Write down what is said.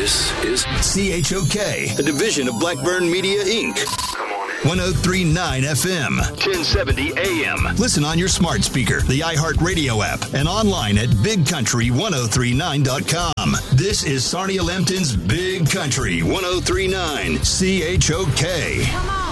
This is CHOK, a division of Blackburn Media, Inc. 1039 FM, 1070 AM. Listen on your smart speaker, the iHeartRadio app, and online at BigCountry1039.com. This is Sarnia Lambton's Big Country 1039 CHOK. Come on.